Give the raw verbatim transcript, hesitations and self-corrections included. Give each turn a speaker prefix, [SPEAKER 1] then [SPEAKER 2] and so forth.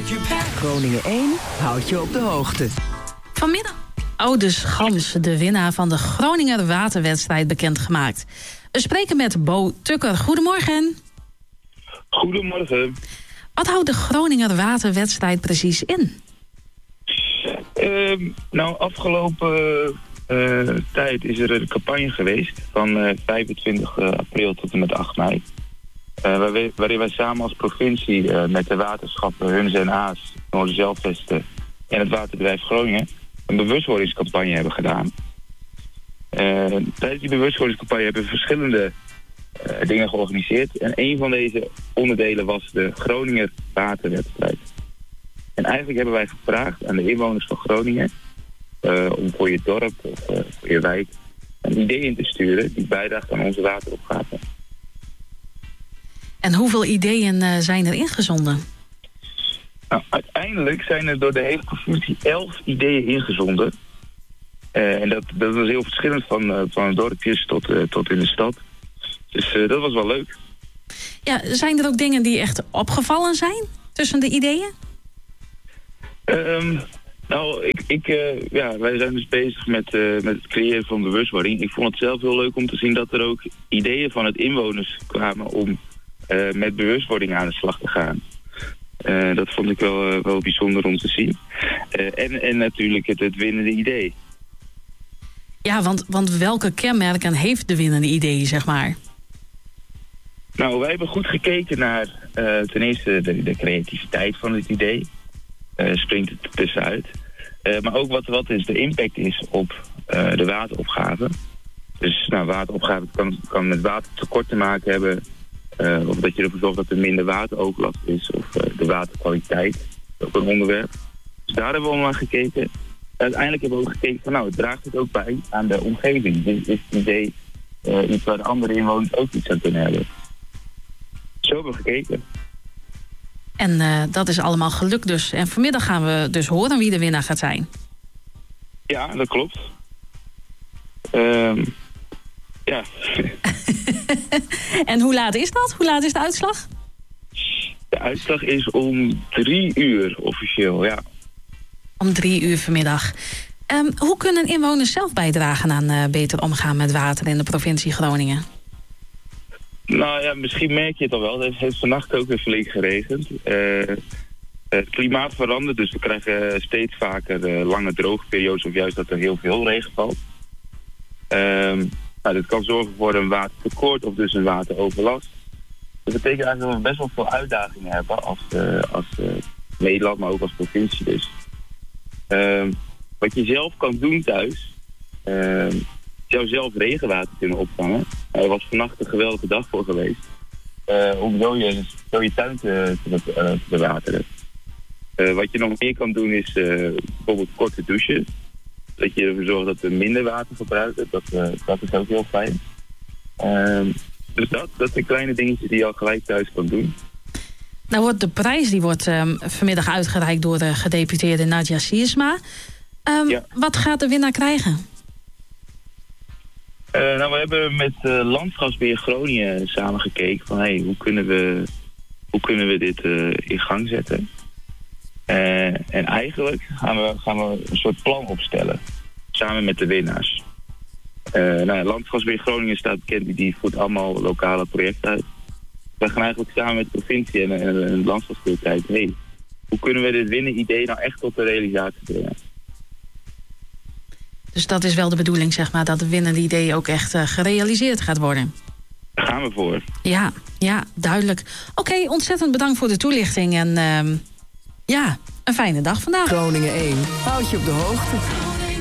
[SPEAKER 1] Groningen één houdt je op de hoogte.
[SPEAKER 2] Vanmiddag Oude Schans, de winnaar van de Groninger waterwedstrijd, bekendgemaakt. We spreken met Bo Tukker. Goedemorgen.
[SPEAKER 3] Goedemorgen.
[SPEAKER 2] Wat houdt de Groninger waterwedstrijd precies in?
[SPEAKER 3] Uh, nou, afgelopen uh, tijd is er een campagne geweest van uh, vijfentwintig april tot en met acht mei. Uh, waar waarin wij samen als provincie uh, met de waterschappen Hunze en Aas, Noorderzeilvesten en het waterbedrijf Groningen een bewustwordingscampagne hebben gedaan. Uh, tijdens die bewustwordingscampagne hebben we verschillende uh, dingen georganiseerd. En een van deze onderdelen was de Groninger waterwedstrijd. En eigenlijk hebben wij gevraagd aan de inwoners van Groningen uh, om voor je dorp of uh, voor je wijk een idee in te sturen die bijdraagt aan onze wateropgave.
[SPEAKER 2] En hoeveel ideeën uh, zijn er ingezonden?
[SPEAKER 3] Nou, uiteindelijk zijn er door de hele provincie elf ideeën ingezonden. Uh, en dat, dat was heel verschillend van, uh, van dorpjes tot, uh, tot in de stad. Dus uh, dat was wel leuk.
[SPEAKER 2] Ja, zijn er ook dingen die echt opgevallen zijn tussen de ideeën?
[SPEAKER 3] Um, nou, ik, ik, uh, ja, wij zijn dus bezig met, uh, met het creëren van bewustwording. Ik vond het zelf heel leuk om te zien dat er ook ideeën van het inwoners kwamen om uh, met bewustwording aan de slag te gaan. Uh, dat vond ik wel, uh, wel bijzonder om te zien. Uh, en, en natuurlijk het, het winnende idee.
[SPEAKER 2] Ja, want, want welke kenmerken heeft de winnende idee, zeg maar?
[SPEAKER 3] Nou, wij hebben goed gekeken naar uh, ten eerste de, de creativiteit van het idee. Uh, springt het tussenuit. Uh, maar ook wat, wat is de impact is op uh, de wateropgave. Dus nou, wateropgave kan, kan met watertekort te maken hebben. Uh, of dat je ervoor zorgt dat er minder wateroverlast is. Of uh, de waterkwaliteit. Dat is ook een onderwerp. Dus daar hebben we allemaal naar gekeken. Uiteindelijk hebben we ook gekeken van nou, draagt het ook bij aan de omgeving. Dus is het idee uh, iets waar de andere inwoners ook iets aan kunnen hebben. Zo hebben we gekeken.
[SPEAKER 2] En uh, dat is allemaal gelukt dus. En vanmiddag gaan we dus horen wie de winnaar gaat zijn.
[SPEAKER 3] Ja, dat klopt. Um, ja.
[SPEAKER 2] En hoe laat is dat? Hoe laat is de uitslag?
[SPEAKER 3] De uitslag is om drie uur officieel, ja.
[SPEAKER 2] Om drie uur vanmiddag. Um, hoe kunnen inwoners zelf bijdragen aan uh, beter omgaan met water in de provincie Groningen?
[SPEAKER 3] Nou ja, misschien merk je het al wel. Het heeft vannacht ook weer flink geregend. Uh, het klimaat verandert, dus we krijgen steeds vaker uh, lange droge periodes of juist dat er heel veel regen valt. Um, nou, dit kan zorgen voor een watertekort of dus een wateroverlast. Dat betekent eigenlijk dat we best wel veel uitdagingen hebben als, uh, als uh, Nederland, maar ook als provincie dus. Um, wat je zelf kan doen thuis, um, je zou zelf regenwater kunnen opvangen. Uh, er was vannacht een geweldige dag voor geweest. Uh, om zo je, zo je tuin te, te, uh, te bewateren. Uh, wat je nog meer kan doen is uh, bijvoorbeeld korte douchen. Dat je ervoor zorgt dat we minder water verbruiken. Dat, uh, dat is ook heel fijn. Uh, dus dat, dat zijn kleine dingetjes die je al gelijk thuis kan doen.
[SPEAKER 2] Nou wordt de prijs die wordt um, vanmiddag uitgereikt door de gedeputeerde Nadja Siersma. Um, ja. Wat gaat de winnaar krijgen?
[SPEAKER 3] Uh, nou, we hebben met uh, Landgasbeheer Groningen samen gekeken van hey, hoe kunnen we, hoe kunnen we dit uh, in gang zetten. Uh, en eigenlijk gaan we, gaan we een soort plan opstellen, samen met de winnaars. Uh, nou, Landgasbeheer Groningen staat bekend, die voert allemaal lokale projecten uit. We gaan eigenlijk samen met de provincie en, en, en het Landschapsbeheer kijken, hey, hoe kunnen we dit winnen idee nou echt tot de realisatie brengen.
[SPEAKER 2] Dus dat is wel de bedoeling, zeg maar, dat de winnende idee ook echt uh, gerealiseerd gaat worden.
[SPEAKER 3] Daar gaan we voor.
[SPEAKER 2] Ja, ja, duidelijk. Oké, okay, ontzettend bedankt voor de toelichting en uh, ja, een fijne dag vandaag.
[SPEAKER 1] Groningen één houdt je op de hoogte.